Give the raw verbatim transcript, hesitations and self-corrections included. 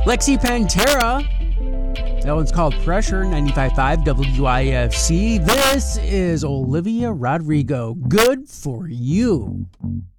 Lexi Pantera. That one's called Pressure, ninety-five point five W I F C. This is Olivia Rodrigo. Good for You.